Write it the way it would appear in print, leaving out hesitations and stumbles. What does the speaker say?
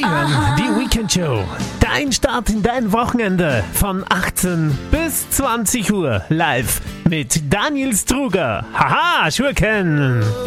Sie hören die Weekend Show. Dein Start in dein Wochenende von 18 bis 20 Uhr live mit Daniel Struger. Haha, Schurken!